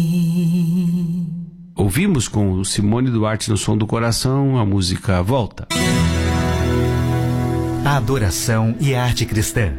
Ouvimos com o Simone Duarte no Som do Coração a música Volta. A adoração e a arte cristã.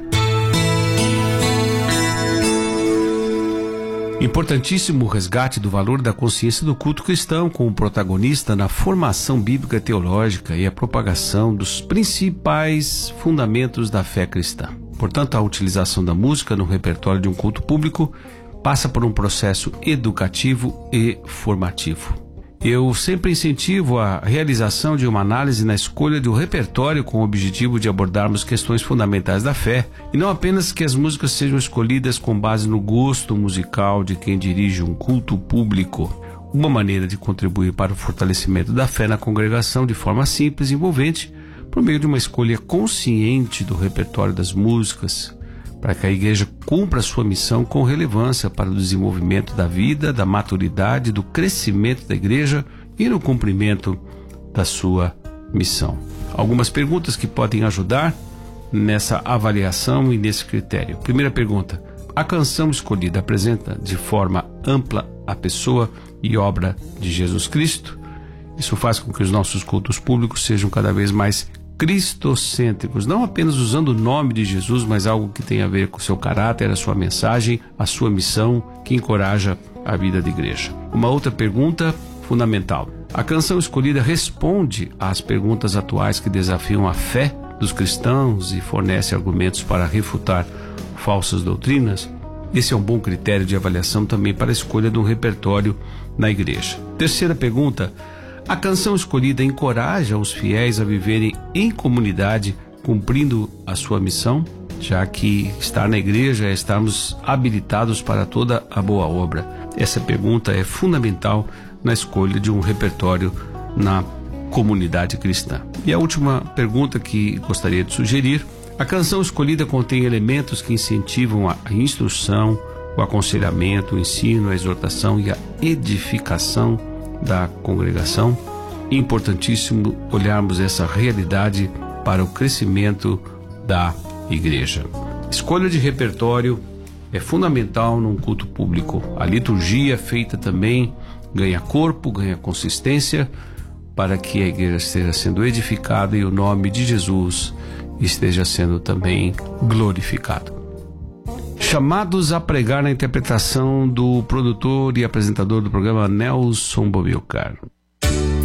Importantíssimo o resgate do valor da consciência do culto cristão como protagonista na formação bíblica teológica e a propagação dos principais fundamentos da fé cristã. Portanto, a utilização da música no repertório de um culto público passa por um processo educativo e formativo. Eu sempre incentivo a realização de uma análise na escolha de um repertório com o objetivo de abordarmos questões fundamentais da fé e não apenas que as músicas sejam escolhidas com base no gosto musical de quem dirige um culto público. Uma maneira de contribuir para o fortalecimento da fé na congregação de forma simples e envolvente por meio de uma escolha consciente do repertório das músicas, para que a igreja cumpra sua missão com relevância para o desenvolvimento da vida, da maturidade, do crescimento da igreja e no cumprimento da sua missão. Algumas perguntas que podem ajudar nessa avaliação e nesse critério. Primeira pergunta: a canção escolhida apresenta de forma ampla a pessoa e obra de Jesus Cristo? Isso faz com que os nossos cultos públicos sejam cada vez mais cristocêntricos, não apenas usando o nome de Jesus, mas algo que tem a ver com o seu caráter, a sua mensagem, a sua missão, que encoraja a vida da igreja. Uma outra pergunta fundamental: a canção escolhida responde às perguntas atuais que desafiam a fé dos cristãos e fornece argumentos para refutar falsas doutrinas? Esse é um bom critério de avaliação também para a escolha de um repertório na igreja. Terceira pergunta: a canção escolhida encoraja os fiéis a viverem em comunidade, cumprindo a sua missão, já que estar na igreja é estarmos habilitados para toda a boa obra. Essa pergunta é fundamental na escolha de um repertório na comunidade cristã. E a última pergunta que gostaria de sugerir: a canção escolhida contém elementos que incentivam a instrução, o aconselhamento, o ensino, a exortação e a edificação da congregação? Importantíssimo olharmos essa realidade para o crescimento da igreja. Escolha de repertório é fundamental num culto público. A liturgia feita também ganha corpo, ganha consistência, para que a igreja esteja sendo edificada e o nome de Jesus esteja sendo também glorificado. Chamados a pregar na interpretação do produtor e apresentador do programa Nelson Bobilcar.